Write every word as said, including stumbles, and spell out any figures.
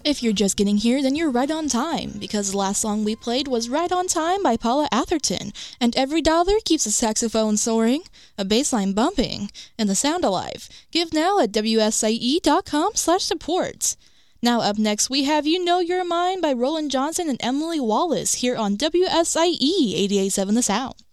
If you're just getting here, then you're right on time, because the last song we played was Right on Time by Paula Atherton, and every dollar keeps a saxophone soaring, a bass line bumping, and the sound alive. Give now at W S I E dot com slash support. Now up next we have You Know You're Mine by Roland Johnson and Emily Wallace here on W S I E eighty-eight point seven The Sound.